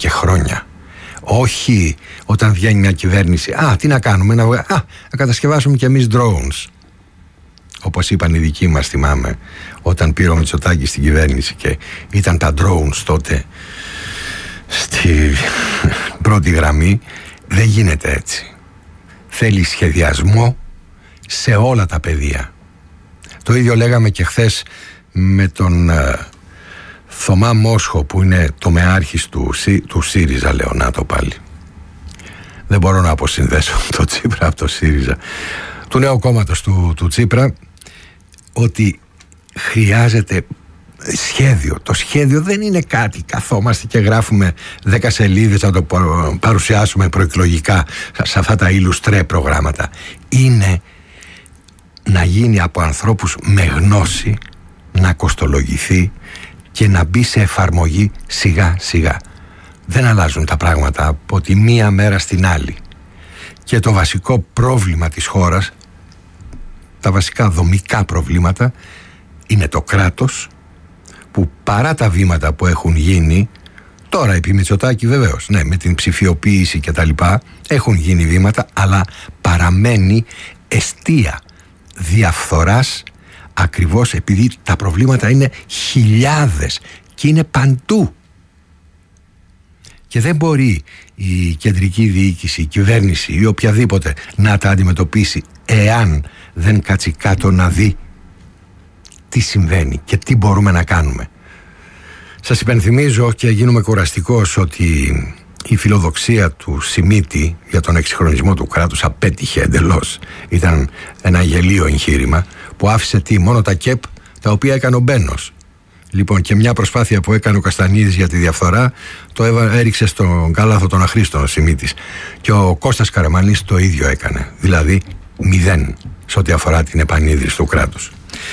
και χρόνια. Όχι όταν βγαίνει μια κυβέρνηση, τι να κάνουμε, να κατασκευάσουμε κι εμείς drones. Όπως είπαν οι δικοί μας, θυμάμαι, όταν πήρε ο Μητσοτάκης στην κυβέρνηση και ήταν τα drones τότε στη πρώτη γραμμή. Δεν γίνεται έτσι. Θέλει σχεδιασμό σε όλα τα πεδία. Το ίδιο λέγαμε και χθες με τον Θωμά Μόσχο, που είναι το μεάρχης του ΣΥΡΙΖΑ, λέω να το πάλι. Δεν μπορώ να αποσυνδέσω το Τσίπρα από το ΣΥΡΙΖΑ, του νέου κόμματος του Τσίπρα, ότι χρειάζεται σχέδιο. Το σχέδιο δεν είναι κάτι καθόμαστε και γράφουμε 10 σελίδες να το παρουσιάσουμε προεκλογικά σε αυτά τα ιλουστρέ προγράμματα. Είναι να γίνει από ανθρώπους με γνώση, να κοστολογηθεί και να μπει σε εφαρμογή σιγά σιγά. Δεν αλλάζουν τα πράγματα από τη μία μέρα στην άλλη. Και το βασικό πρόβλημα της χώρας, τα βασικά δομικά προβλήματα, είναι το κράτος, που παρά τα βήματα που έχουν γίνει τώρα επί Μητσοτάκη, βεβαίως, ναι, με την ψηφιοποίηση και τα λοιπά, έχουν γίνει βήματα, αλλά παραμένει εστία διαφθοράς, ακριβώς επειδή τα προβλήματα είναι χιλιάδες και είναι παντού. Και δεν μπορεί η κεντρική διοίκηση, η κυβέρνηση ή οποιαδήποτε να τα αντιμετωπίσει εάν δεν κάτσει κάτω να δει τι συμβαίνει και τι μπορούμε να κάνουμε. Σας υπενθυμίζω και γίνομαι κουραστικός ότι η φιλοδοξία του Σιμίτη για τον εξυγχρονισμό του κράτους απέτυχε εντελώς. Ήταν ένα γελίο εγχείρημα που άφησε μόνο τα ΚΕΠ, τα οποία έκανε ο Μπένος. Λοιπόν, και μια προσπάθεια που έκανε ο Καστανίδης για τη διαφθορά το έριξε στον κάλαθο των αχρήστων ο Σιμίτης. Και ο Κώστας Καραμανλής το ίδιο έκανε. Δηλαδή 0 σε ό,τι αφορά την επανίδρυση του κράτους.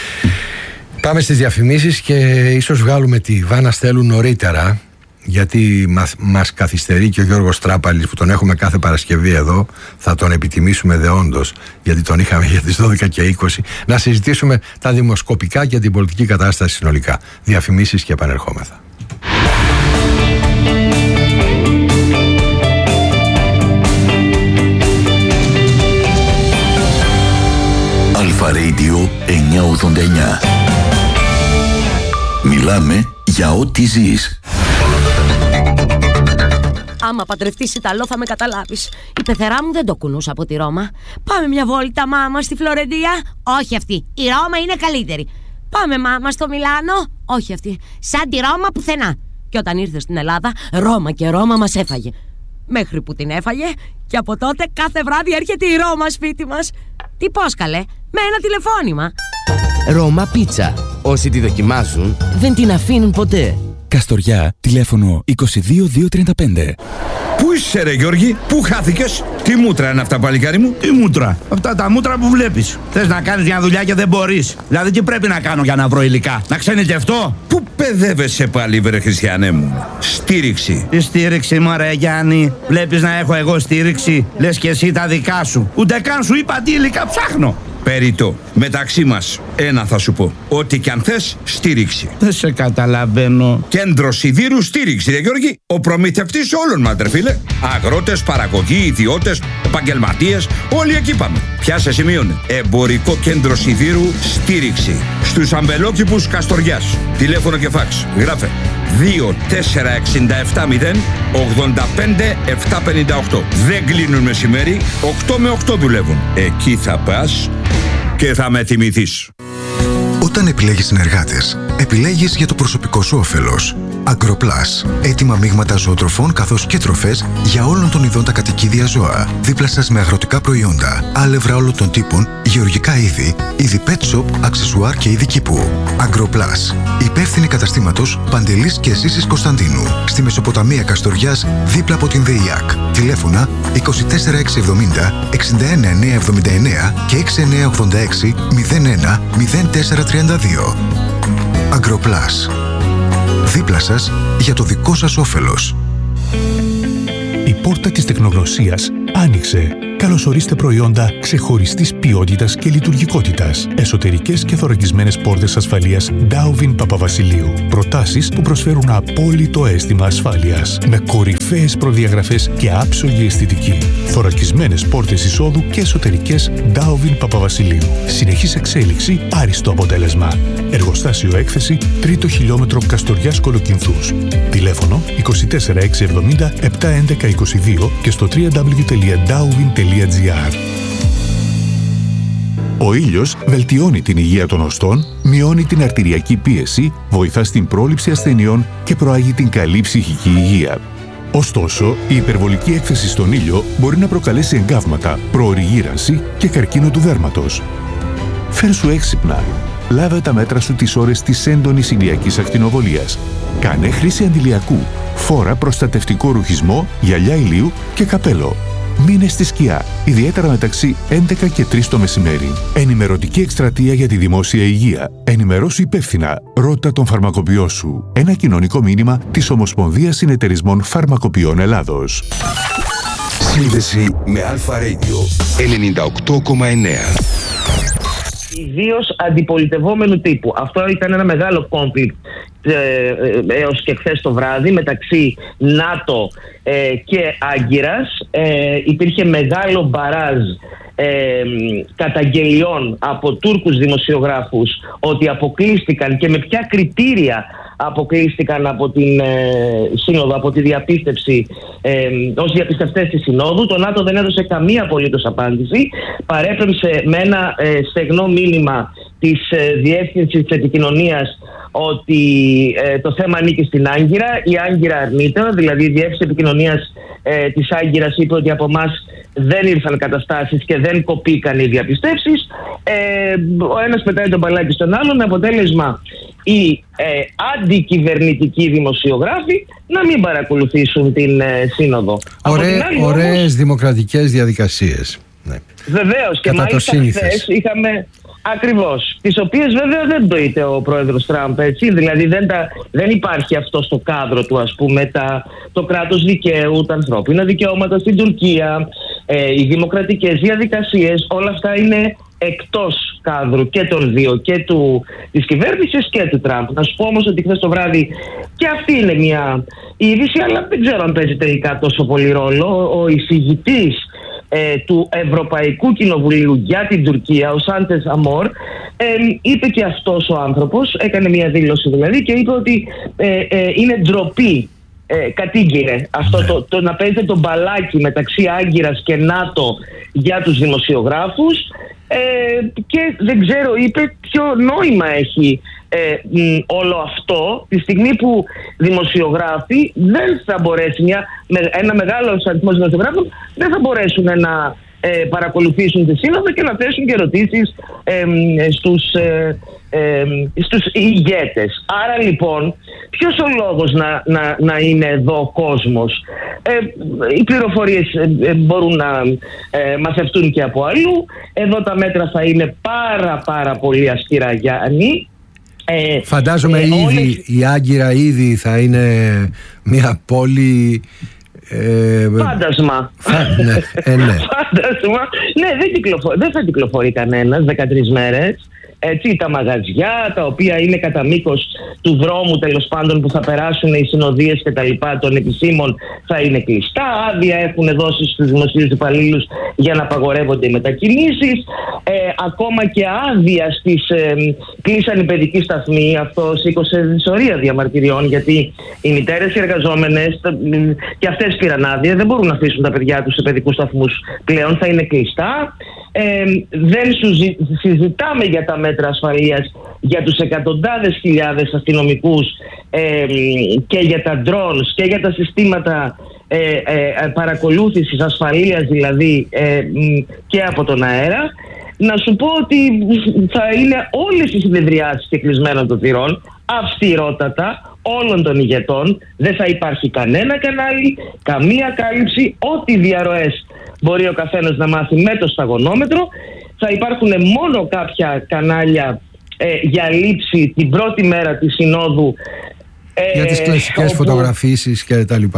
Πάμε στις διαφημίσεις και ίσως βγάλουμε τη Βάνα Στέλου νωρίτερα, γιατί μας καθυστερεί και ο Γιώργος Τράπαλης, που τον έχουμε κάθε Παρασκευή εδώ. Θα τον επιτιμήσουμε δεόντως, γιατί τον είχαμε για τις 12 και 20, να συζητήσουμε τα δημοσκοπικά και την πολιτική κατάσταση συνολικά. Διαφημίσεις και επανερχόμεθα. Αλφα Radio 989. Μιλάμε για ό,τι ζεις. Άμα παντρευτείς Ιταλό θα με καταλάβεις. Η πεθερά μου δεν το κουνούσε από τη Ρώμα. Πάμε μια βόλτα, μάμα, στη Φλωρεντία. Όχι αυτή, η Ρώμα είναι καλύτερη. Πάμε, μάμα, στο Μιλάνο. Όχι αυτή, σαν τη Ρώμα πουθενά. Και όταν ήρθε στην Ελλάδα, Ρώμα και Ρώμα μας έφαγε. Μέχρι που την έφαγε και από τότε κάθε βράδυ έρχεται η Ρώμα σπίτι μας. Τι πώς καλέ, με ένα τηλεφώνημα. Ρώμα Πίτσα. Όσοι τη δοκιμάζουν δεν την αφήνουν ποτέ. Καστοριά, τηλέφωνο 22235. Πού είσαι ρε Γιώργη, πού χάθηκες? Τι μούτρα είναι αυτά, παλικάρι μου? Τι μούτρα? Αυτά τα μούτρα που βλέπεις. Θες να κάνεις μια δουλειά και δεν μπορείς. Δηλαδή τι πρέπει να κάνω για να βρω υλικά? Να ξενιτευτώ? Πού παιδεύεσαι πάλι βρε Χριστιανέ μου? Στήριξη. Τι στήριξη μωρέ Γιάννη? Βλέπεις να έχω εγώ στήριξη? Λες και εσύ τα δικά σου. Ούτε καν σου είπα τι υλικά ψάχνω. Περιττό. Μεταξύ μας, ένα θα σου πω. Ό,τι κι αν θες, στήριξη. Δεν σε καταλαβαίνω. Κέντρο Σιδήρου στήριξη, ρε Γιώργη. Ο προμηθευτής όλων μας, ρε φίλε. Αγρότες, παραγωγοί, ιδιώτες, επαγγελματίες, όλοι εκεί πάμε. Πιάσε σημείωνε. Εμπορικό κέντρο Σιδήρου στήριξη. Στους αμπελόκηπους Καστοριάς. Τηλέφωνο και φάξ. Γράφε 24670 85 758. Δεν κλείνουν μεσημέρι, 8 με 8 δουλεύουν. Εκεί θα πας και θα με τιμηθείς. Όταν επιλέγεις συνεργάτες, επιλέγεις για το προσωπικό σου όφελος. Agroplus. Έτοιμα μείγματα ζωοτροφών καθώς και τροφές για όλων των ειδών τα κατοικίδια ζώα. Δίπλα σας με αγροτικά προϊόντα, άλευρα όλων των τύπων, γεωργικά είδη, είδη pet shop, αξεσουάρ και είδη κήπου. Agroplus. Υπεύθυνοι καταστήματος Παντελής και Σύσης Κωνσταντίνου. Στη Μεσοποταμία Καστοριάς, δίπλα από την ΔΕΙΑΚ. Τηλέφωνα 24670 61979 και 6986 01 0432. Agroplus. Δίπλα σας για το δικό σας όφελος. Η πόρτα της τεχνογνωσίας άνοιξε. Καλωσορίστε προϊόντα ξεχωριστής ποιότητας και λειτουργικότητας. Εσωτερικές και θωρακισμένες πόρτες ασφαλείας Dowvin Παπαβασιλείου. Προτάσεις που προσφέρουν απόλυτο αίσθημα ασφάλειας. Με κορυφαίες προδιαγραφές και άψογη αισθητική. Θωρακισμένες πόρτες εισόδου και εσωτερικές Dowvin Παπαβασιλείου. Συνεχής εξέλιξη, άριστο αποτέλεσμα. Εργοστάσιο έκθεση, 3ο χιλιόμετρο Καστοριάς Κολοκυνθούς. Τηλέφωνο 24670 71122 και στο www.dowvin.gr. Ο ήλιος βελτιώνει την υγεία των οστών, μειώνει την αρτηριακή πίεση, βοηθά στην πρόληψη ασθενειών και προάγει την καλή ψυχική υγεία. Ωστόσο, η υπερβολική έκθεση στον ήλιο μπορεί να προκαλέσει εγκάβματα, προωρή γύρανση και καρκίνο του δέρματος. Φέρσου έξυπνα. Λάβε τα μέτρα σου τις ώρες της έντονης ηλιακής ακτινοβολίας. Κάνε χρήση αντιλιακού. Φόρα προστατευτικό ρουχισμό, γυαλιά ηλίου και καπέλο. Μείνε στη σκιά, ιδιαίτερα μεταξύ 11 και 3 το μεσημέρι. Ενημερωτική εκστρατεία για τη δημόσια υγεία. Ενημερώσου υπεύθυνα. Ρώτα τον φαρμακοποιό σου. Ένα κοινωνικό μήνυμα της Ομοσπονδίας Συνεταιρισμών Φαρμακοποιών Ελλάδος. Σύνδεση με Αλφα Radio 98,9. Ιδίως αντιπολιτευόμενου τύπου. Αυτό ήταν ένα μεγάλο conflict έως και χθες το βράδυ μεταξύ ΝΑΤΟ και Άγκυρας. Υπήρχε μεγάλο μπαράζ καταγγελιών από Τούρκους δημοσιογράφους ότι αποκλείστηκαν και με ποια κριτήρια αποκλείστηκαν από την σύνοδο, από τη διαπίστευση ως διαπιστευτές της συνόδου. Το ΝΑΤΟ δεν έδωσε καμία απολύτως απάντηση. Παρέπεμψε με ένα στεγνό μήνυμα της Διεύθυνσης της Επικοινωνίας ότι το θέμα ανήκει στην Άγκυρα. Η Άγκυρα αρνείται, δηλαδή η Διεύθυνση Επικοινωνίας της Άγκυρας είπε ότι από εμάς δεν ήρθαν καταστάσεις και δεν κοπήκαν οι διαπιστεύσεις. Ο ένας πετάει τον μπαλάκι στον άλλον, με αποτέλεσμα οι αντικυβερνητικοί δημοσιογράφοι να μην παρακολουθήσουν την σύνοδο. Ωραίες δημοκρατικές διαδικασίες. Ναι. Βεβαίως, και μάλιστα χθες είχαμε ακριβώς, τις οποίες βέβαια δεν το είτε ο πρόεδρος Τραμπ, έτσι, δηλαδή δεν υπάρχει αυτό στο κάδρο του, ας πούμε, το κράτος δικαίου, τα ανθρώπινα δικαιώματα στην Τουρκία, οι δημοκρατικές διαδικασίες, όλα αυτά είναι εκτός κάδρου και των δύο, και της κυβέρνησης και του Τραμπ. Να σου πω όμως ότι χθες το βράδυ και αυτή είναι μια είδηση, αλλά δεν ξέρω αν παίζει τελικά τόσο πολύ ρόλο. Ο εισηγητής του Ευρωπαϊκού Κοινοβουλίου για την Τουρκία, ο Σάντες Αμόρ, είπε και αυτός ο άνθρωπος, έκανε μια δήλωση δηλαδή και είπε ότι είναι ντροπή, κατήγγειλε αυτό το να παίζεται το μπαλάκι μεταξύ Άγκυρας και ΝΑΤΟ για τους δημοσιογράφους, και δεν ξέρω, είπε, ποιο νόημα έχει όλο αυτό τη στιγμή που δημοσιογράφοι δεν θα μπορέσει, ένα μεγάλο αριθμό δημοσιογράφων δεν θα μπορέσουν να παρακολουθήσουν τη σύνοδο και να θέσουν και ερωτήσεις στους ηγέτες. Άρα λοιπόν, ποιος ο λόγος να είναι εδώ ο κόσμος? Οι πληροφορίες μπορούν να μαθευτούν και από αλλού. Εδώ τα μέτρα θα είναι πάρα πολύ αυστηρά, Γιάννη. Φαντάζομαι ήδη η Άγκυρα ήδη θα είναι μια πόλη... Φάντασμα. Ναι. Φάντασμα. Ναι, δεν θα κυκλοφορεί κανένας 13 μέρες. Έτσι, τα μαγαζιά τα οποία είναι κατά μήκος του δρόμου, τέλος πάντων, που θα περάσουν οι συνοδείες και τα λοιπά των επισήμων, θα είναι κλειστά. Άδεια έχουν δώσει στους δημοσίους υπαλλήλους για να απαγορεύονται οι μετακινήσεις. Ακόμα και άδεια κλείσαν οι παιδικοί σταθμοί. Αυτό σήκωσε δυσορία διαμαρτυριών, γιατί οι μητέρες οι εργαζόμενες και αυτές πήραν άδεια, δεν μπορούν να αφήσουν τα παιδιά τους σε παιδικούς σταθμούς πλέον, θα είναι κλειστά. Δεν συζητάμε για τα μέτρα ασφαλείας για τους εκατοντάδες χιλιάδες αστυνομικούς και για τα drones και για τα συστήματα παρακολούθησης ασφαλείας, δηλαδή και από τον αέρα. Να σου πω ότι θα είναι όλες οι συνεδριάσεις και κλεισμένων των θυρών, αυστηρότατα, όλων των ηγετών. Δεν θα υπάρχει κανένα κανάλι, καμία κάλυψη, ό,τι διαρροές μπορεί ο καθένας να μάθει με το σταγονόμετρο. Θα υπάρχουν μόνο κάποια κανάλια για λήψη την πρώτη μέρα της συνόδου, για τις κλασικές φωτογραφίσεις και τα λοιπά.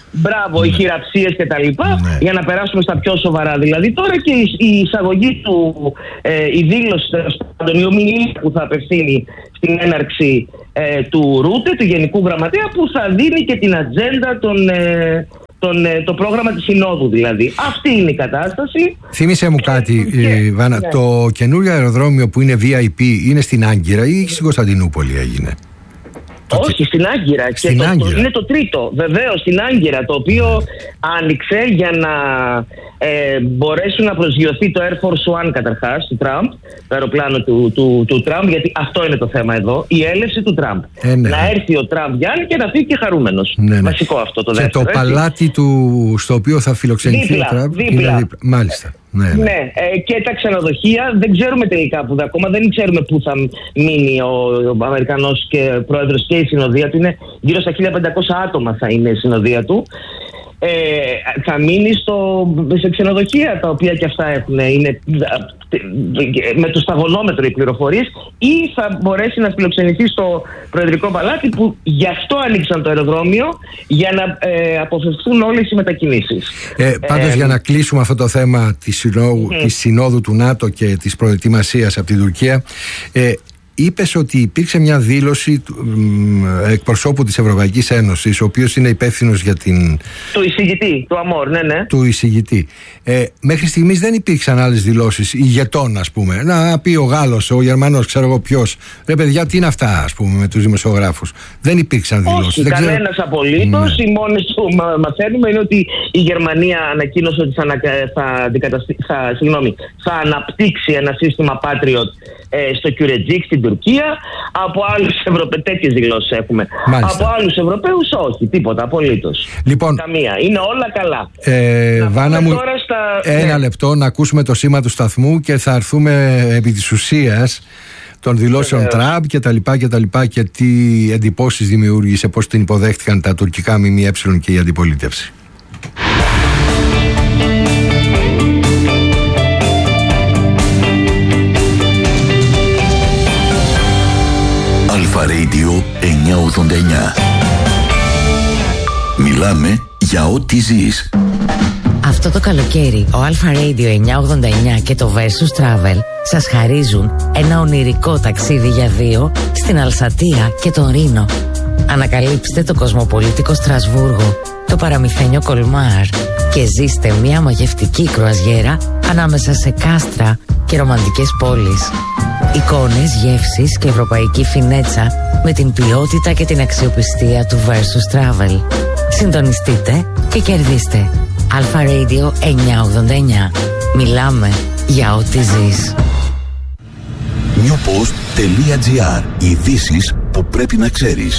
Μπράβο, οι χειραψίες και τα λοιπά, για να περάσουμε στα πιο σοβαρά. Δηλαδή τώρα και η εισαγωγή του, η δήλωση, η ομιλία που θα απευθύνει στην έναρξη του Ρούτε, του Γενικού Γραμματέα, που θα δίνει και την ατζέντα το πρόγραμμα της Συνόδου δηλαδή. Αυτή είναι η κατάσταση. Θύμισε μου κάτι, Βάνα, το καινούριο αεροδρόμιο που είναι VIP είναι στην Άγκυρα ή στην Κωνσταντινούπολη έγινε? Όχι, στην Άγκυρα. Είναι το τρίτο, βεβαίως, στην Άγκυρα, το οποίο άνοιξε για να μπορέσουν να προσγειωθεί το Air Force One καταρχάς του Τραμπ, το αεροπλάνο του Τραμπ, γιατί αυτό είναι το θέμα εδώ, η έλευση του Τραμπ. Να έρθει ο Τραμπ, Γιάννη, και να φύγει και χαρούμενος. Βασικό αυτό το δεύτερο. Και το παλάτι του, στο οποίο θα φιλοξενηθεί ο Τραμπ. Δίπλα. Μάλιστα. Και τα ξενοδοχεία δεν ξέρουμε τελικά που ακόμα δεν ξέρουμε πού θα μείνει ο Αμερικανός και πρόεδρος, και η συνοδεία του. Είναι γύρω στα 1500 άτομα θα είναι η συνοδεία του. Θα μείνει σε ξενοδοχεία, τα οποία και αυτά είναι με το σταγονόμετρο οι πληροφορίες, ή θα μπορέσει να φιλοξενηθεί στο Προεδρικό Παλάτι, που γι' αυτό ανοίξαν το αεροδρόμιο, για να αποφευθούν όλες οι μετακινήσεις. Πάντως, για να κλείσουμε αυτό το θέμα της Συνόδου του ΝΑΤΟ και της προετοιμασίας από την Τουρκία, είπες ότι υπήρξε μια δήλωση εκπροσώπου της Ευρωπαϊκής Ένωσης, ο οποίος είναι υπεύθυνος για την... Του εισηγητή, του Αμόρ, ναι. Του εισηγητή. Μέχρι στιγμής δεν υπήρξαν άλλες δηλώσεις ηγετών, ας πούμε. Να πει ο Γάλλος, ο Γερμανός, ξέρω εγώ ποιος. Ρε παιδιά, τι είναι αυτά, ας πούμε, με τους δημοσιογράφους? Δεν υπήρξαν δηλώσεις. Όχι, κανένας απολύτως. Οι μόνες που μαθαίνουμε είναι ότι η Γερμανία ανακοίνωσε ότι θα αναπτύξει ένα σύστημα Patriot στο Κιουρετζίκ στην Τουρκία. Από άλλους Ευρωπαίους, τέτοιες δηλώσεις έχουμε. Μάλιστα. Από άλλους Ευρωπαίους όχι, τίποτα απολύτως. Λοιπόν, καμία. Είναι όλα καλά. Βάνα μου, ένα λεπτό να ακούσουμε το σήμα του σταθμού και θα έρθουμε επί της ουσίας των δηλώσεων Τραμπ και τα λοιπά και τι εντυπώσεις δημιούργησε, πώς την υποδέχτηκαν τα τουρκικά ΜΜΕ και η αντιπολίτευση. Αλφα Radio 989. Μιλάμε για ό,τι ζεις. Αυτό το καλοκαίρι ο Αλφα Radio 989 και το Versus Travel σας χαρίζουν ένα ονειρικό ταξίδι για δύο στην Αλσατία και τον Ρήνο. Ανακαλύψτε το κοσμοπολίτικο Στρασβούργο, το παραμυθένιο Κολμάρ και ζήστε μια μαγευτική κρουαζιέρα ανάμεσα σε κάστρα και ρομαντικές πόλεις. Εικόνες, γεύσεις και ευρωπαϊκή φινέτσα με την ποιότητα και την αξιοπιστία του Versus Travel. Συντονιστείτε και κερδίστε. Αλφα Radio 989. Μιλάμε για ό,τι ζεις. newpost.gr. Ειδήσεις που πρέπει να ξέρεις.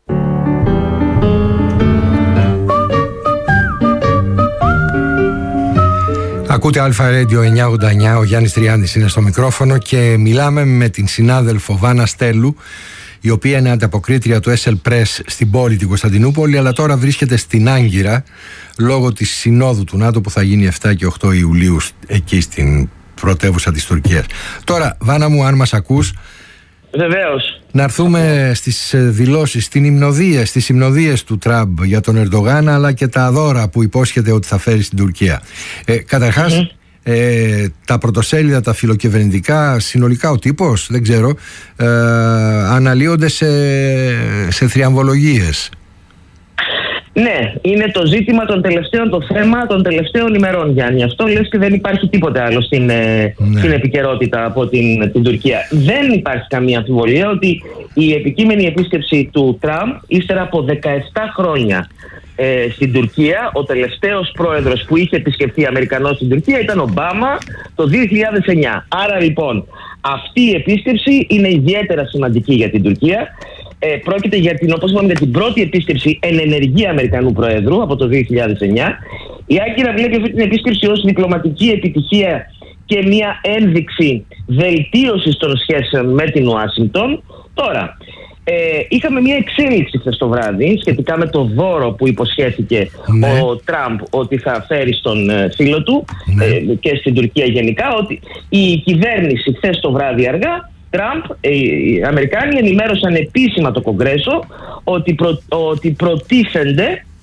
Ακούτε Αλφα Radio 989, ο Γιάννης Τριάντης είναι στο μικρόφωνο και μιλάμε με την συνάδελφο Βάνα Στέλου, η οποία είναι ανταποκρίτρια του SL Press στην πόλη την Κωνσταντινούπολη, αλλά τώρα βρίσκεται στην Άγκυρα λόγω της Συνόδου του ΝΑΤΟ που θα γίνει 7 και 8 Ιουλίου εκεί στην πρωτεύουσα της Τουρκίας. Τώρα, Βάνα μου, αν μας ακούς, βεβαίως, να έρθουμε στις δηλώσεις, στις υμνοδίες του Τραμπ για τον Ερντογάν, αλλά και τα δώρα που υπόσχεται ότι θα φέρει στην Τουρκία. Καταρχάς, τα πρωτοσέλιδα, τα φιλοκυβερνητικά, συνολικά ο τύπος, δεν ξέρω, αναλύονται σε θριαμβολογίες. Ναι, είναι το ζήτημα το θέμα των τελευταίων ημερών, Γιάννη. Αυτό λες και δεν υπάρχει τίποτε άλλο στην επικαιρότητα από την Τουρκία. Δεν υπάρχει καμία αμφιβολία ότι η επικείμενη επίσκεψη του Τραμπ, ύστερα από 17 χρόνια στην Τουρκία, ο τελευταίος πρόεδρος που είχε επισκεφτεί Αμερικανός στην Τουρκία ήταν Ομπάμα το 2009. Άρα λοιπόν αυτή η επίσκεψη είναι ιδιαίτερα σημαντική για την Τουρκία. Πρόκειται για την πρώτη επίσκεψη εν ενεργεία Αμερικανού Προέδρου από το 2009. Η Άγκυρα βλέπει αυτή την επίσκεψη ως διπλωματική επιτυχία και μια ένδειξη βελτίωσης των σχέσεων με την Ουάσιγκτον. Τώρα, είχαμε μια εξέλιξη χθες το βράδυ σχετικά με το δώρο που υποσχέθηκε ο Τραμπ ότι θα φέρει στον φίλο του και στην Τουρκία γενικά, ότι η κυβέρνηση χθες το βράδυ αργά, Τραμπ, οι Αμερικάνοι ενημέρωσαν επίσημα το Κογκρέσο ότι προτίθενται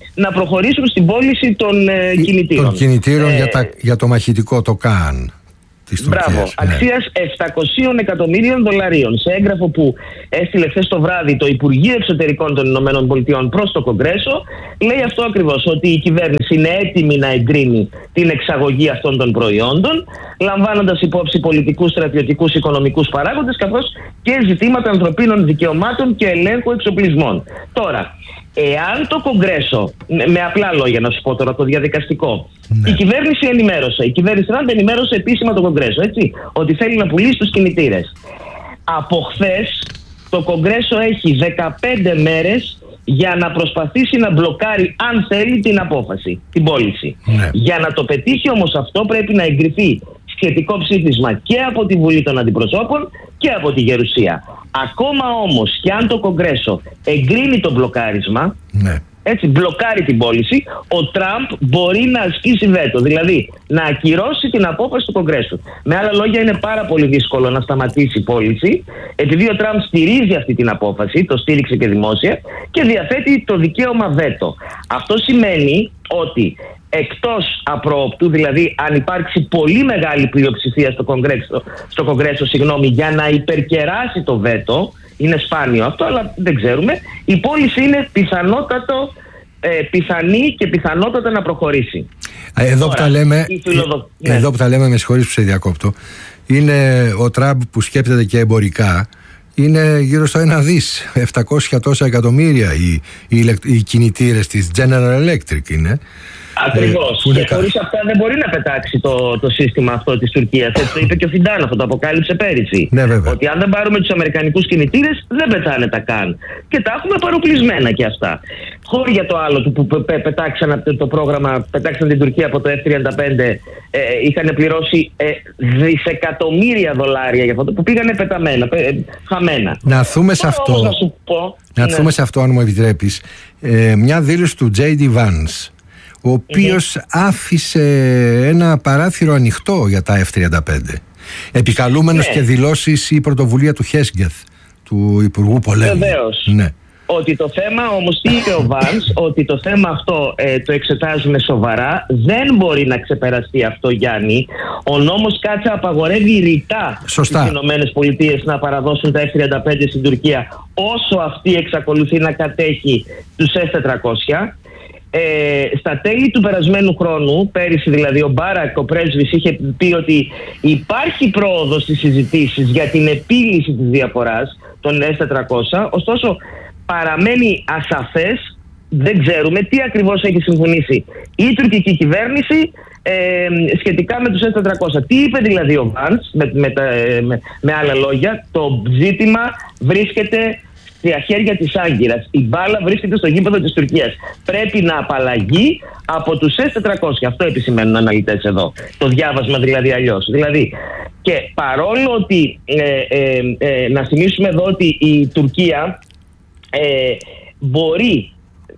να προχωρήσουν στην πώληση των κινητήρων. Των κινητήρων για το μαχητικό, το ΚΑΝ. Μπράβο, αξίας $700 εκατομμύριων σε έγγραφο που έστειλε χθες το βράδυ το Υπουργείο Εξωτερικών των Ηνωμένων Πολιτειών προς το Κογκρέσο. Λέει αυτό ακριβώς, ότι η κυβέρνηση είναι έτοιμη να εγκρίνει την εξαγωγή αυτών των προϊόντων, λαμβάνοντας υπόψη πολιτικούς, στρατιωτικούς, οικονομικούς παράγοντες, καθώς και ζητήματα ανθρωπίνων δικαιωμάτων και ελέγχου εξοπλισμών. Τώρα, εάν το Κογκρέσο, με απλά λόγια να σου πω τώρα το διαδικαστικό, η κυβέρνηση η κυβέρνηση Τραμπ ενημέρωσε επίσημα το Κογκρέσο, έτσι, ότι θέλει να πουλήσει τους κινητήρες. Από χθες το Κογκρέσο έχει 15 μέρες για να προσπαθήσει να μπλοκάρει, αν θέλει, την απόφαση, την πώληση. Για να το πετύχει όμως αυτό πρέπει να εγκριθεί σχετικό ψήφισμα και από τη Βουλή των Αντιπροσώπων και από τη Γερουσία. Ακόμα όμως και αν το Κογκρέσο εγκρίνει το μπλοκάρισμα, έτσι, μπλοκάρει την πώληση, ο Τραμπ μπορεί να ασκήσει βέτο, δηλαδή να ακυρώσει την απόφαση του Κογκρέσου. Με άλλα λόγια, είναι πάρα πολύ δύσκολο να σταματήσει η πώληση, επειδή ο Τραμπ στηρίζει αυτή την απόφαση, το στήριξε και δημόσια, και διαθέτει το δικαίωμα βέτο. Αυτό σημαίνει ότι εκτός απροόπτου, δηλαδή αν υπάρξει πολύ μεγάλη πλειοψηφία στο Κογκρέσο, για να υπερκεράσει το βέτο, είναι σπάνιο αυτό, αλλά δεν ξέρουμε, η πώληση είναι πιθανή και πιθανότατα να προχωρήσει. Εδώ που τα λέμε, με συγχωρείς που σε διακόπτω, είναι ο Τραμπ που σκέπτεται και εμπορικά, είναι γύρω στο 1 δις, 700 τόσα εκατομμύρια οι κινητήρες της General Electric είναι. Ακριβώς. Και χωρίς αυτά δεν μπορεί να πετάξει το σύστημα αυτό της Τουρκίας. Έτσι το είπε και ο Φιντάν, αυτό το αποκάλυψε πέρυσι. Ότι αν δεν πάρουμε τους αμερικανικούς κινητήρες δεν πετάνε τα καν. Και τα έχουμε παροπλισμένα και αυτά. Χώρια για το άλλο που πετάξαν το πρόγραμμα, πετάξαν την Τουρκία από το F-35, είχαν πληρώσει δισεκατομμύρια δολάρια για αυτό που πήγανε πεταμένα, χαμένα. Να έρθουμε σε αυτό. Να έρθουμε σε αυτό, αν μου επιτρέπεις. Μια δήλωση του J.D. Vance, ο οποίος άφησε ένα παράθυρο ανοιχτό για τα F-35, επικαλούμενος και δηλώσεις η πρωτοβουλία του Χέσγκεθ, του Υπουργού Πολέμου. Βεβαίως. Ότι το θέμα, όμως τι είπε ο Βάνς, ότι το θέμα αυτό το εξετάζουμε σοβαρά, δεν μπορεί να ξεπεραστεί αυτό, Γιάννη. Ο νόμος Κάτσα απαγορεύει ρητά στις ΗΠΑ να παραδώσουν τα F-35 στην Τουρκία όσο αυτή εξακολουθεί να κατέχει τους F-400. Στα τέλη του περασμένου χρόνου, πέρυσι δηλαδή, ο Μπάρακ, ο πρέσβης, είχε πει ότι υπάρχει πρόοδος στις συζητήσεις για την επίλυση της διαφοράς των S400, ωστόσο παραμένει ασαφές, δεν ξέρουμε τι ακριβώς έχει συμφωνήσει η τουρκική κυβέρνηση σχετικά με τους S400. Τι είπε δηλαδή ο Βάνς, με άλλα λόγια, το ζήτημα βρίσκεται στα χέρια της Άγκυρας. Η μπάλα βρίσκεται στο γήπεδο της Τουρκίας. Πρέπει να απαλλαγεί από τους S400. Αυτό επισημαίνουν αναλυτές εδώ. Το διάβασμα δηλαδή αλλιώς. Δηλαδή, και παρόλο ότι να θυμίσουμε εδώ ότι η Τουρκία μπορεί,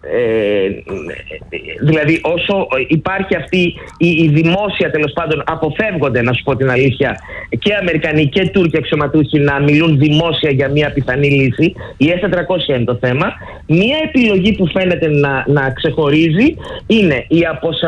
δηλαδή όσο υπάρχει αυτή η δημόσια, τέλος πάντων αποφεύγονται, να σου πω την αλήθεια, και Αμερικανοί και Τούρκοι αξιωματούχοι να μιλούν δημόσια για μια πιθανή λύση. Η S400 είναι το θέμα. Μια επιλογή που φαίνεται να ξεχωρίζει είναι η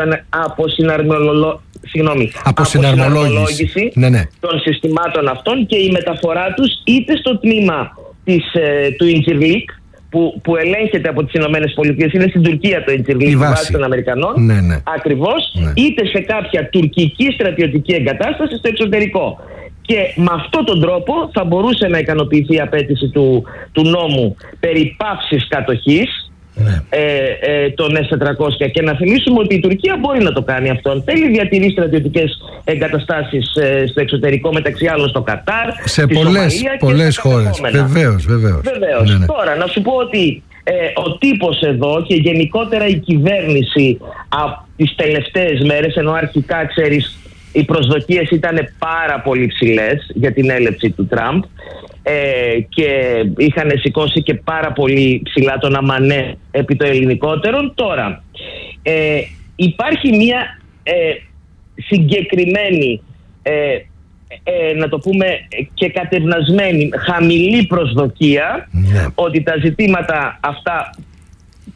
αποσυναρμολόγηση των συστημάτων αυτών και η μεταφορά τους είτε στο τμήμα του Incirlik, που ελέγχεται από τις Ηνωμένες Πολιτείες, είναι στην Τουρκία το Incirlik, η βάση των Αμερικανών, ακριβώς, είτε σε κάποια τουρκική στρατιωτική εγκατάσταση στο εξωτερικό. Και με αυτόν τον τρόπο θα μπορούσε να ικανοποιηθεί η απέτηση του νόμου περί πάυσης κατοχής των S400. Και να θυμίσουμε ότι η Τουρκία μπορεί να το κάνει αυτό. Αν θέλει, διατηρεί στρατιωτικές εγκαταστάσεις στο εξωτερικό, μεταξύ άλλων στο Κατάρ, σε πολλές χώρες. Βεβαίως. Τώρα, να σου πω ότι ο τύπος εδώ και γενικότερα η κυβέρνηση από τις τελευταίες μέρες, ενώ αρχικά, ξέρεις, οι προσδοκίες ήταν πάρα πολύ ψηλές για την έλευση του Τραμπ και είχαν σηκώσει και πάρα πολύ ψηλά τον αμανέ επί το ελληνικότερον. Τώρα υπάρχει μια συγκεκριμένη, να το πούμε και κατευνασμένη, χαμηλή προσδοκία ότι τα ζητήματα αυτά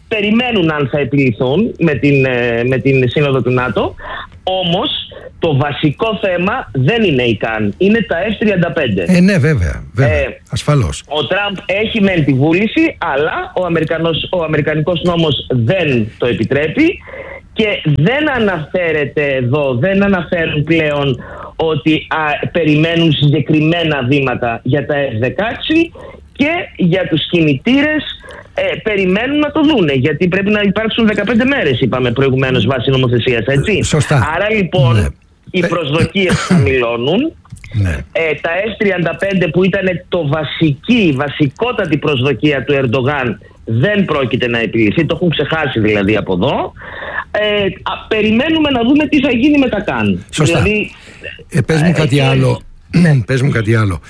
περιμένουν αν θα επιληθούν με την Σύνοδο του ΝΑΤΟ. Όμως το βασικό θέμα δεν είναι η ΚΑΝ, είναι τα F-35. Ναι, βέβαια, ασφαλώς. Ο Τραμπ έχει μεν τη βούληση, αλλά ο αμερικανικός νόμος δεν το επιτρέπει και δεν αναφέρεται εδώ, δεν αναφέρουν πλέον ότι περιμένουν συγκεκριμένα βήματα για τα F-16 και για τους κινητήρες περιμένουν να το δούνε, γιατί πρέπει να υπάρξουν 15 μέρες, είπαμε προηγουμένως, βάσει νομοθεσίας, έτσι. Σωστά. Άρα λοιπόν οι προσδοκίες χαμηλώνουν. Τα F-35 που ήταν η βασικότατη προσδοκία του Ερντογάν δεν πρόκειται να επιλυθεί, το έχουν ξεχάσει δηλαδή από εδώ. Περιμένουμε να δούμε τι θα γίνει με τα ΚΑΝ. Σωστά. Δηλαδή, πες μου κάτι άλλο.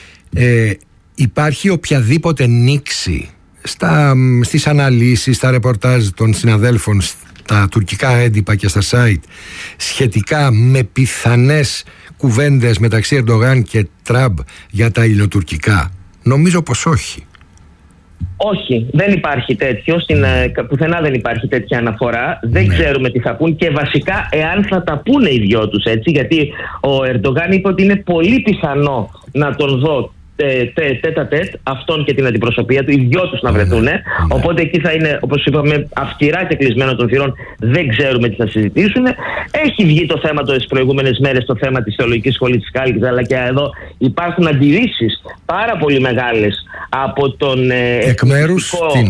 Υπάρχει οποιαδήποτε νήξη στις αναλύσεις, στα ρεπορτάζ των συναδέλφων στα τουρκικά έντυπα και στα site σχετικά με πιθανές κουβέντες μεταξύ Ερντογάν και Τραμπ για τα ελληνοτουρκικά? Νομίζω πως όχι. Όχι, δεν υπάρχει τέτοιο, πουθενά δεν υπάρχει τέτοια αναφορά. Δεν ξέρουμε τι θα πούν και βασικά εάν θα τα πούνε οι δυο τους, έτσι, γιατί ο Ερντογάν είπε ότι είναι πολύ πιθανό να τον δω τέτα-τέτ, αυτόν και την αντιπροσωπεία του, οι δυο τους να βρεθούν. Οπότε εκεί θα είναι, όπως είπαμε, αυστηρά και κλεισμένο των θυρών. Δεν ξέρουμε τι θα συζητήσουν. Έχει βγει το θέμα τις προηγούμενες μέρες, το θέμα της θεολογικής σχολής της Χάλκης, αλλά και εδώ υπάρχουν αντιρρήσεις πάρα πολύ μεγάλες από τον εκ μέρους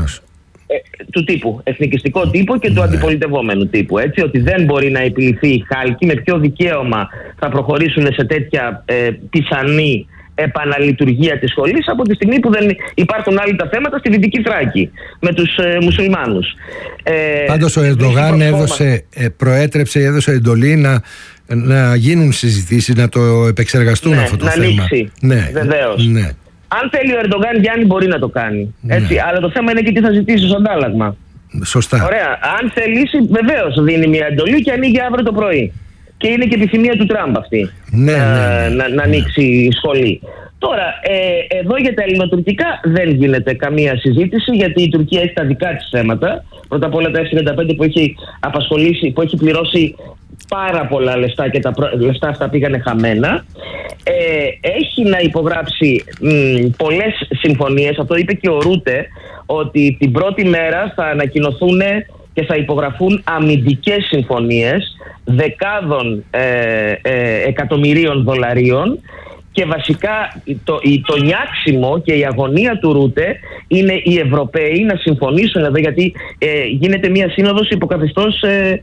του τύπου, εθνικιστικό τύπο και του αντιπολιτευόμενου τύπου, έτσι, ότι δεν μπορεί να επιληθεί η Χάλκη, με ποιο δικαίωμα θα προχωρήσουν σε τέτοια πιθανή επαναλειτουργία της σχολής από τη στιγμή που δεν υπάρχουν άλλοι τα θέματα στη Δυτική Θράκη με τους μουσουλμάνους. Πάντως ο Ερντογάν έδωσε εντολή να γίνουν συζητήσεις, να το επεξεργαστούν αυτό το θέμα. Να ανοίξει, βεβαίως. Αν θέλει ο Ερντογάν, Γιάννη, μπορεί να το κάνει. Έτσι, αλλά το θέμα είναι και τι θα ζητήσει στο αντάλλαγμα. Σωστά. Ωραία. Αν θελήσει, βεβαίως δίνει μια εντολή και ανοίγει αύριο το πρωί. Και είναι και επιθυμία του Τραμπ αυτή, να ανοίξει η σχολή. Τώρα, εδώ για τα ελληνοτουρκικά δεν γίνεται καμία συζήτηση, γιατί η Τουρκία έχει τα δικά της θέματα. Πρώτα απ' όλα τα F-35 που έχει απασχολήσει, που έχει πληρώσει πάρα πολλά λεφτά και τα λεφτά αυτά πήγανε χαμένα. Έχει να υπογράψει πολλές συμφωνίες. Αυτό είπε και ο Ρούτε, ότι την πρώτη μέρα θα ανακοινωθούν και θα υπογραφούν αμυντικές συμφωνίες δεκάδων εκατομμυρίων δολαρίων. Και βασικά το νιάξιμο και η αγωνία του Ρούτε είναι οι Ευρωπαίοι να συμφωνήσουν εδώ, γιατί γίνεται μια σύνοδος υποκαθεστώς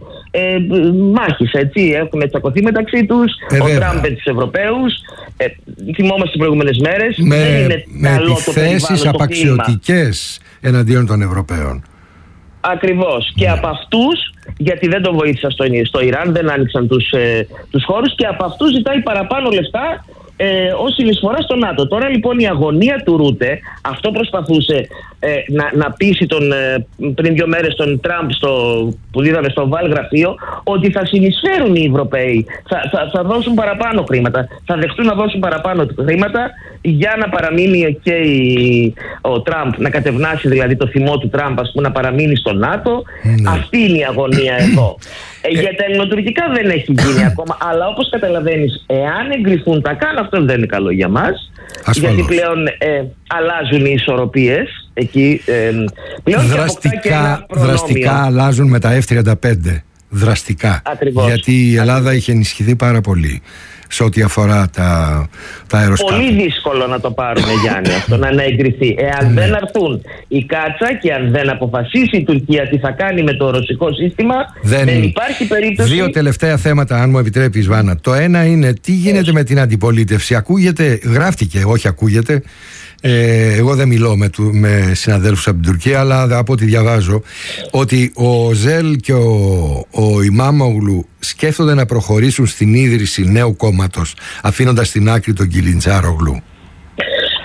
μάχης, έτσι. Έχουν τσακωθεί μεταξύ τους, ο Τραμπ με τους Ευρωπαίους, θυμόμαστε τις προηγούμενες μέρες. Με επιθέσεις απαξιωτικές εναντίον των Ευρωπαίων. Ακριβώς. Και από αυτούς, γιατί δεν το βοήθησαν στο Ιράν, δεν άνοιξαν τους χώρους, και από αυτούς ζητάει παραπάνω λεφτά ως συνεισφορά στο ΝΑΤΟ. Τώρα λοιπόν η αγωνία του Ρούτε, αυτό προσπαθούσε να πείσει πριν 2 μέρες τον Τραμπ που είδαμε στο Βάλ γραφείο, ότι θα συνεισφέρουν οι Ευρωπαίοι, θα δώσουν παραπάνω χρήματα, θα δεχτούν να δώσουν παραπάνω χρήματα για να παραμείνει και ο Τραμπ, να κατευνάσει δηλαδή το θυμό του Τραμπ, ας πούμε, να παραμείνει στο ΝΑΤΟ. Αυτή είναι η αγωνία εδώ. Για τα ελληνοτουρκικά δεν έχει γίνει ακόμα, αλλά όπως καταλαβαίνεις, εάν εγκριθούν τα ΚΑΝ, αυτό δεν είναι καλό για μας. Ασφαλώς. Γιατί πλέον αλλάζουν οι ισορροπίες εκεί. Πλέον δραστικά αλλάζουν με τα F-35. Δραστικά. Ακριβώς. Γιατί η Ελλάδα είχε ενισχυθεί πάρα πολύ σε ό,τι αφορά τα αεροσκάφη. Πολύ δύσκολο να το πάρουμε, Γιάννη, αυτό να εγκριθεί. Εάν δεν αρθούν η κάτσα και αν δεν αποφασίσει η Τουρκία τι θα κάνει με το ρωσικό σύστημα, δεν υπάρχει περίπτωση. 2 τελευταία θέματα, αν μου επιτρέπεις, Βάνα. Το ένα είναι τι γίνεται με την αντιπολίτευση. Γράφτηκε, όχι ακούγεται. Εγώ δεν μιλώ με συναδέλφους από την Τουρκία, αλλά από ό,τι διαβάζω, ότι ο Ζέλ και ο Ιμάμογλου σκέφτονται να προχωρήσουν στην ίδρυση νέου κόμματος, αφήνοντας στην άκρη τον Κιλιντσάρογλου.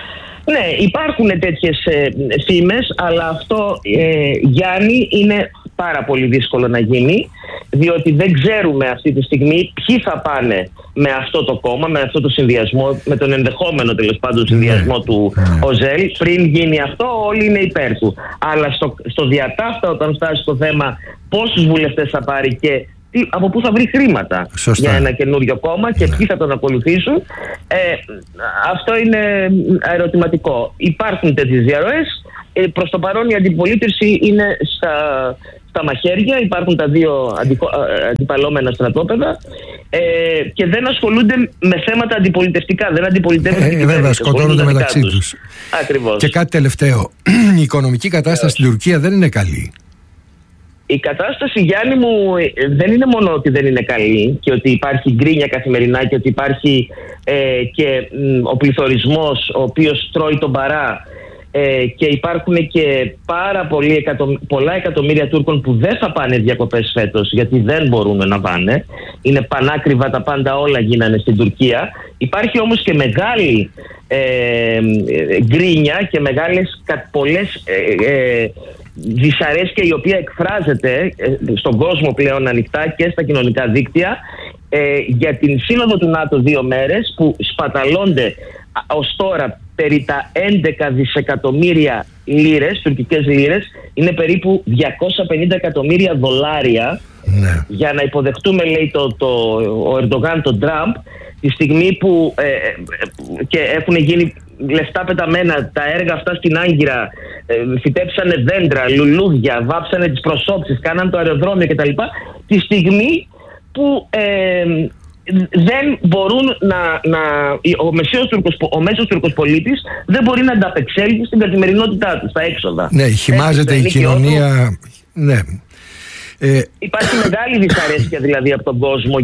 Ναι, υπάρχουν τέτοιες φήμες, αλλά αυτό, Γιάννη, είναι πάρα πολύ δύσκολο να γίνει, διότι δεν ξέρουμε αυτή τη στιγμή ποιοι θα πάνε με αυτό το κόμμα, με αυτό το συνδυασμό, με τον ενδεχόμενο τέλος πάντων συνδυασμό του ΟΖΕΛ. Πριν γίνει αυτό, όλοι είναι υπέρ του. Αλλά στο διατάφτα, όταν φτάσει στο θέμα πόσους βουλευτές θα πάρει και από πού θα βρει χρήματα για ένα καινούριο κόμμα και ποιοι θα τον ακολουθήσουν, αυτό είναι ερωτηματικό. Υπάρχουν τέτοιες διαρροές. Προς το παρόν η αντιπολίτευση είναι στα μαχαίρια, υπάρχουν τα δύο αντιπαλώμενα στρατόπεδα και δεν ασχολούνται με θέματα αντιπολιτευτικά. Δεν αντιπολιτεύονται. Βέβαια, σκοτώνονται μεταξύ τους. Ακριβώς. Και κάτι τελευταίο. Η οικονομική κατάσταση στην Τουρκία δεν είναι καλή. Η κατάσταση, Γιάννη μου, δεν είναι μόνο ότι δεν είναι καλή και ότι υπάρχει γκρίνια καθημερινά και ότι υπάρχει και ο πληθωρισμός ο οποίος τρώει τον παρά και υπάρχουν και πολλά εκατομμύρια Τούρκων που δεν θα πάνε διακοπές φέτος γιατί δεν μπορούν να πάνε. Είναι πανάκριβα τα πάντα, όλα γίνανε στην Τουρκία. Υπάρχει όμως και μεγάλη γκρίνια και πολλές δυσαρέσκεια η οποία εκφράζεται στον κόσμο πλέον ανοιχτά και στα κοινωνικά δίκτυα για την σύνοδο του ΝΑΤΟ 2 μέρες που σπαταλώνται ως τώρα περί τα 11 δισεκατομμύρια λίρες, τουρκικές λίρες, είναι περίπου 250 εκατομμύρια δολάρια για να υποδεχτούμε, λέει ο Ερντογάν, τον Τραμπ, τη στιγμή που και έχουν γίνει λεφτά πεταμένα, τα έργα αυτά στην Άγκυρα, φυτέψανε δέντρα, λουλούδια, βάψανε τις προσώψεις, κάναν το αεροδρόμιο κτλ. Τη στιγμή που δεν μπορούν ο μέσος Τούρκος πολίτης δεν μπορεί να ανταπεξέλθει στην καθημερινότητά του, στα έξοδα. Ναι, χυμάζεται η κοινωνία. Ναι. Υπάρχει μεγάλη δυσαρέσκεια δηλαδή από τον κόσμο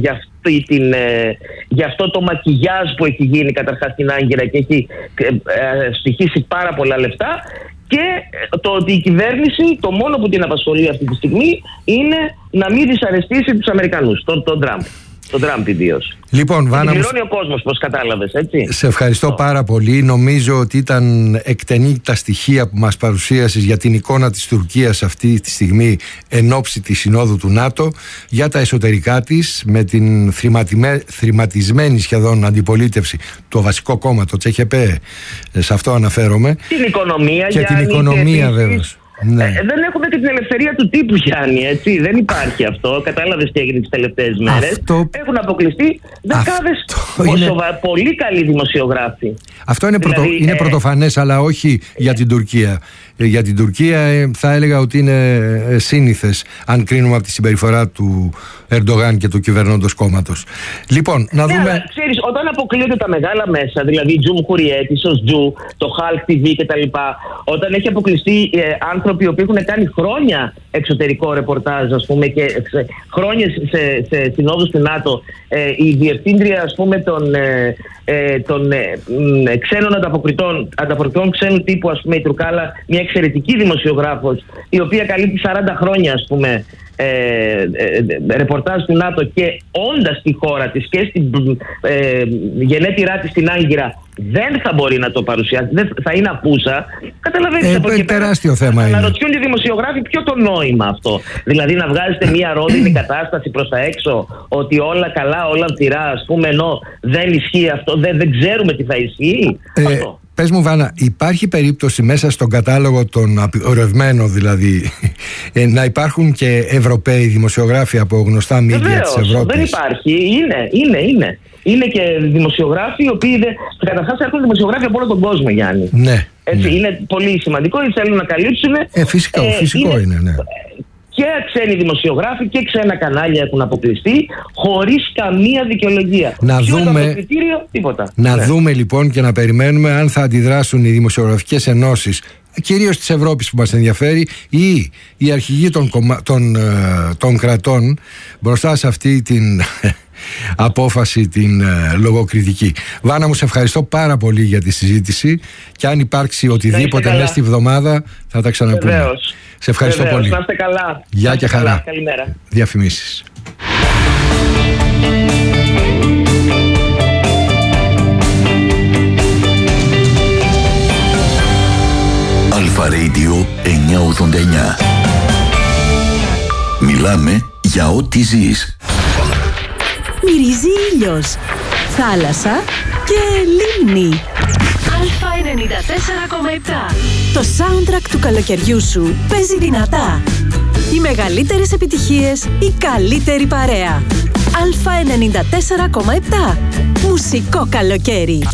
για αυτό το μακιγιάζ που έχει γίνει καταρχάς στην Άγκυρα και έχει στοιχήσει πάρα πολλά λεφτά, και το ότι η κυβέρνηση το μόνο που την απασχολεί αυτή τη στιγμή είναι να μην δυσαρεστήσει τους Αμερικανούς, τον Τραμπ. Τον Τραμπ ιδίως. Λοιπόν, Βάνα, πληρώνει ο κόσμος, πώς κατάλαβες, έτσι. Σε ευχαριστώ πάρα πολύ. Νομίζω ότι ήταν εκτενή τα στοιχεία που μας παρουσίασες για την εικόνα της Τουρκίας αυτή τη στιγμή εν ώψη της Συνόδου του ΝΑΤΟ, για τα εσωτερικά της, με την θρηματισμένη σχεδόν αντιπολίτευση, το βασικό κόμμα, το ΤΣΕΧΕΠΕ, σε αυτό αναφέρομαι. Την οικονομία, και την οικονομία βέβαια. Ναι. Δεν έχουμε και την ελευθερία του τύπου, Γιάννη, έτσι. Δεν υπάρχει αυτό. Κατάλαβες τι έγινε τις τελευταίες μέρες. Έχουν αποκλειστεί δεκάδες πολύ καλοί δημοσιογράφοι. Αυτό είναι πρωτοφανές, αλλά όχι για την Τουρκία. Για την Τουρκία θα έλεγα ότι είναι σύνηθες, αν κρίνουμε από τη συμπεριφορά του Ερντογάν και του κυβερνώντος κόμματος. Λοιπόν, να δούμε. Αλλά, ξέρεις, όταν αποκλείονται τα μεγάλα μέσα, δηλαδή Cumhuriyet, Sözcü, το Halk TV κτλ., όταν έχει αποκλειστεί άνθρωποι οι οποίοι έχουν κάνει χρόνια εξωτερικό ρεπορτάζ, ας πούμε, και χρόνια σε συνόδους του ΝΑΤΟ, η διευθύντρια, ας πούμε, των ξένων ανταποκριτών ξένου τύπου, ας πούμε, η Τουρκάλα, μια εξαιρετική δημοσιογράφος, η οποία καλύπτει 40 χρόνια, ας πούμε, ρεπορτάζ του ΝΑΤΟ, και όντας στη χώρα της και στην γενέτειρά της στην Άγκυρα δεν θα μπορεί να το παρουσιάσει, θα είναι απούσα. Καταλαβαίνεις, από εκεί τεράστιο θέμα είναι. Αναρωτιούνται οι δημοσιογράφοι ποιο το νόημα αυτό. Δηλαδή να βγάζετε μια ρόδινη κατάσταση προς τα έξω ότι όλα καλά, όλα αυθυρά, ας πούμε, ενώ δεν ισχύει αυτό, δεν ξέρουμε τι θα ισχύει. Αυτό. Πες μου, Βάνα, υπάρχει περίπτωση μέσα στον κατάλογο των απειρευμένων δηλαδή να υπάρχουν και Ευρωπαίοι δημοσιογράφοι από γνωστά μίδια της Ευρώπης? Δεν υπάρχει. Είναι. Είναι και δημοσιογράφοι οι οποίοι καταρχάς έρχονται δημοσιογράφοι από όλο τον κόσμο, Γιάννη. Ναι. Έτσι, ναι. Είναι πολύ σημαντικό, θέλουν να καλύψουν. Φυσικό είναι, ναι. Και ξένοι δημοσιογράφοι και ξένα κανάλια έχουν αποκλειστεί χωρίς καμία δικαιολογία. Να δούμε λοιπόν και να περιμένουμε αν θα αντιδράσουν οι δημοσιογραφικές ενώσεις, κυρίως της Ευρώπης που μας ενδιαφέρει, ή οι αρχηγοί των κρατών μπροστά σε αυτή την απόφαση, την λογοκριτική. Βάνα μου, σε ευχαριστώ πάρα πολύ για τη συζήτηση, και αν υπάρξει οτιδήποτε μέσα στη βδομάδα θα τα ξαναπούμε. Βεβαίως. Σε ευχαριστώ πολύ. Να είστε καλά. Γεια και χαρά. Καλημέρα. Διαφημίσεις. Αλφα Radio 989. Μιλάμε για ό,τι ζεις. Μυρίζει ήλιος, θάλασσα και λίμνη. Α94,7. Το soundtrack του καλοκαιριού σου παίζει δυνατά. Οι μεγαλύτερες επιτυχίες, η καλύτερη παρέα. Α94,7. Μουσικό καλοκαίρι.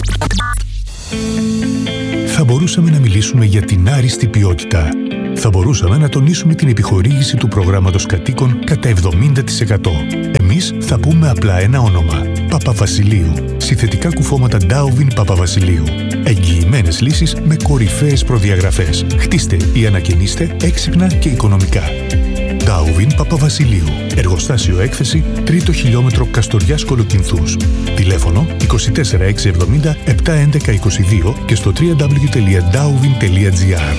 Θα μπορούσαμε να μιλήσουμε για την άριστη ποιότητα. Θα μπορούσαμε να τονίσουμε την επιχορήγηση του προγράμματος κατοίκων κατά 70%. Εμείς θα πούμε απλά ένα όνομα. Παπαβασιλείου. Συνθετικά κουφώματα Darwin Παπαβασιλείου. Εγγυημένες λύσεις με κορυφαίες προδιαγραφές. Χτίστε ή ανακαινίστε έξυπνα και οικονομικά. Darwin Παπαβασιλείου. Εργοστάσιο έκθεση 3ο χιλιόμετρο Καστοριάς Κολοκυνθούς. Τηλέφωνο 24670 71122 και στο www.darwin.gr.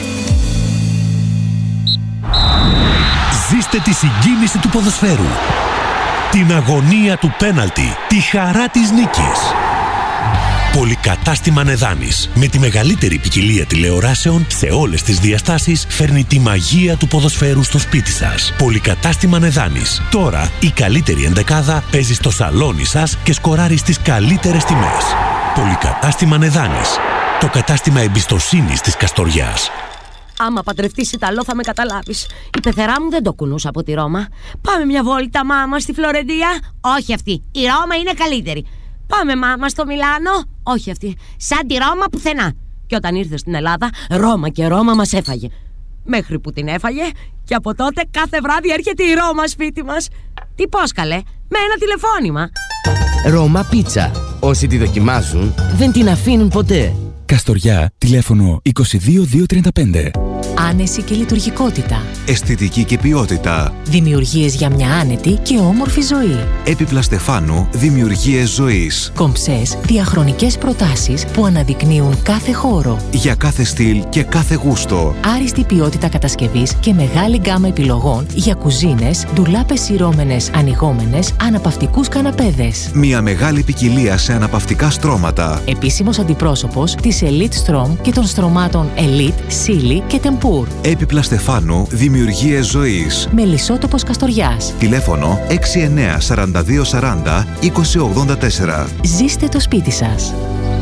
Ζήστε τη συγκίνηση του ποδοσφαίρου, την αγωνία του πέναλτι, τη χαρά της νίκης. Πολυκατάστημα Νεδάνης, με τη μεγαλύτερη ποικιλία τηλεοράσεων σε όλες τις διαστάσεις, φέρνει τη μαγεία του ποδοσφαίρου στο σπίτι σας. Πολυκατάστημα Νεδάνης. Τώρα η καλύτερη ενδεκάδα παίζει στο σαλόνι σας και σκοράρει στις καλύτερες τιμές. Πολυκατάστημα Νεδάνης. Το κατάστημα εμπιστοσύνης της Καστοριάς. Άμα παντρευτείς Ιταλό θα με καταλάβεις. Η πεθερά μου δεν το κουνούσε από τη Ρώμα. Πάμε μια βόλτα μάμα στη Φλωρεντία. Όχι αυτή, η Ρώμα είναι καλύτερη. Πάμε μάμα στο Μιλάνο. Όχι αυτή, σαν τη Ρώμα πουθενά. Και όταν ήρθε στην Ελλάδα, Ρώμα και Ρώμα μας έφαγε. Μέχρι που την έφαγε και από τότε κάθε βράδυ έρχεται η Ρώμα σπίτι μας. Τι πώς καλέ, με ένα τηλεφώνημα. Ρώμα Πίτσα. Όσοι τη δοκιμάζουν δεν την αφήνουν ποτέ. Καστοριά, τηλέφωνο 22235. Άνεση και λειτουργικότητα. Αισθητική και ποιότητα. Δημιουργίες για μια άνετη και όμορφη ζωή. Έπιπλα Στεφάνου, δημιουργίες ζωής. Κομψές, διαχρονικές προτάσεις που αναδεικνύουν κάθε χώρο. Για κάθε στυλ και κάθε γούστο. Άριστη ποιότητα κατασκευής και μεγάλη γκάμα επιλογών για κουζίνες, ντουλάπες σειρώμενες, ανοιγόμενες, αναπαυτικούς καναπέδες. Μια μεγάλη ποικιλία σε αναπαυτικά στρώματα. Επίσημος αντιπρόσωπος της Elite Strom και των στρωμάτων Elite, Silly και Tempour. Έπιπλα Στεφάνου, δημιουργίες ζωής. Μελισσότοπος Καστοριάς. Τηλέφωνο 69 42 40 2084. Ζήστε το σπίτι σας.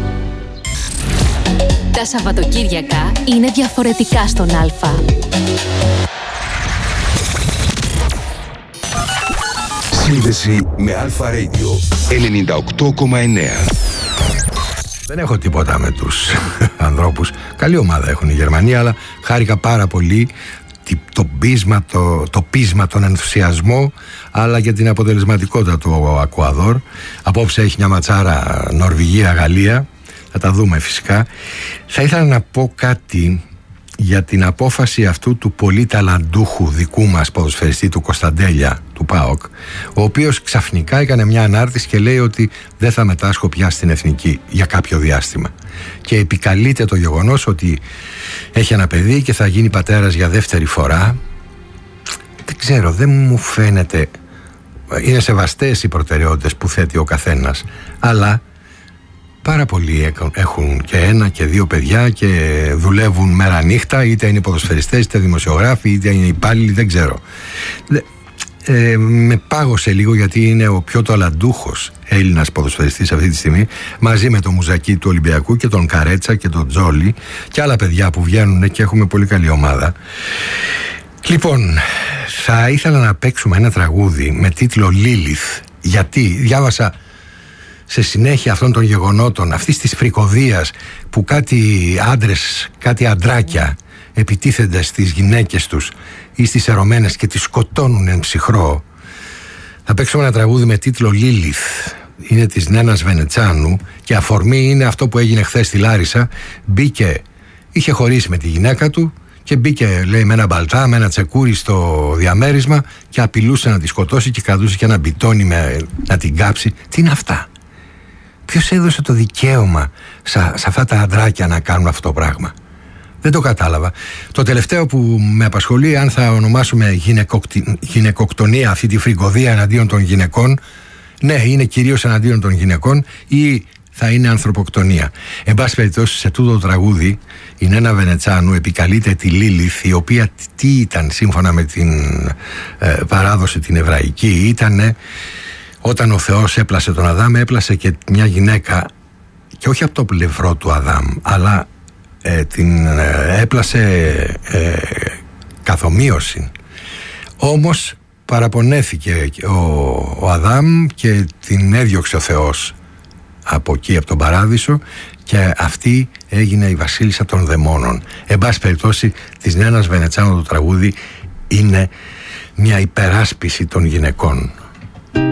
Τα Σαββατοκύριακα είναι διαφορετικά στον Αλφα. Σύνδεση με Αλφα Radio 98,9. Δεν έχω τίποτα με τους ανθρώπους. Καλή ομάδα έχουν οι Γερμανοί, αλλά χάρηκα πάρα πολύ το πείσμα, τον ενθουσιασμό, αλλά και την αποτελεσματικότητα του Ακουαδόρ. Απόψε έχει μια ματσάρα Νορβηγία-Γαλλία. Θα τα δούμε φυσικά. Θα ήθελα να πω κάτι για την απόφαση αυτού του πολύ ταλαντούχου δικού μας ποδοσφαιριστή, του Κωνσταντέλια, του ΠΑΟΚ, ο οποίος ξαφνικά έκανε μια ανάρτηση και λέει ότι δεν θα μετάσχω πια στην Εθνική για κάποιο διάστημα. Και επικαλείται το γεγονός ότι έχει ένα παιδί και θα γίνει πατέρας για δεύτερη φορά. Δεν ξέρω, δεν μου φαίνεται. Είναι σεβαστές οι προτεραιότητες που θέτει ο καθένας, αλλά πάρα πολλοί έχουν και ένα και δύο παιδιά και δουλεύουν μέρα νύχτα, είτε είναι ποδοσφαιριστές, είτε δημοσιογράφοι, είτε είναι υπάλληλοι, δεν ξέρω. Με πάγωσε λίγο, γιατί είναι ο πιο ταλαντούχος Έλληνας ποδοσφαιριστής αυτή τη στιγμή, μαζί με τον Μουζακί του Ολυμπιακού και τον Καρέτσα και τον Τζόλι και άλλα παιδιά που βγαίνουν και έχουμε πολύ καλή ομάδα. Λοιπόν, θα ήθελα να παίξουμε ένα τραγούδι με τίτλο Lilith, γιατί διάβασα σε συνέχεια αυτών των γεγονότων, αυτής της φρικοδίας που κάτι άντρες, κάτι αντράκια επιτίθενται στις γυναίκες τους ή στις ερωμένες και τις σκοτώνουν εν ψυχρό. Θα παίξουμε ένα τραγούδι με τίτλο Lilith. Είναι της Νένας Βενετσάνου και αφορμή είναι αυτό που έγινε χθες στη Λάρισα. Είχε χωρίσει με τη γυναίκα του και μπήκε, λέει, με ένα μπαλτά, με ένα τσεκούρι στο διαμέρισμα και απειλούσε να τη σκοτώσει και κρατούσε και ένα μπιτόνι να την κάψει. Τι είναι αυτά? Ποιος έδωσε το δικαίωμα σε αυτά τα αντράκια να κάνουν αυτό το πράγμα? Δεν το κατάλαβα. Το τελευταίο που με απασχολεί, αν θα ονομάσουμε γυναικοκτονία αυτή τη φρικοδία εναντίον των γυναικών, ναι, είναι κυρίως εναντίον των γυναικών, ή θα είναι ανθρωποκτονία. Εν πάση περιπτώσει, σε τούτο το τραγούδι η Νένα Βενετσάνου επικαλείται τη Λίλιθ, η οποία τι ήταν σύμφωνα με την παράδοση την εβραϊκή? Ήτανε όταν ο Θεός έπλασε τον Αδάμ, έπλασε και μια γυναίκα, και όχι από το πλευρό του Αδάμ, αλλά την έπλασε καθομοίωση. Όμως παραπονέθηκε ο Αδάμ και την έδιωξε ο Θεός από εκεί, από τον παράδεισο, και αυτή έγινε η βασίλισσα των δαιμόνων. Εν πάση περιπτώσει, της Νένας Βενετσάνου το τραγούδι είναι μια υπεράσπιση των γυναικών.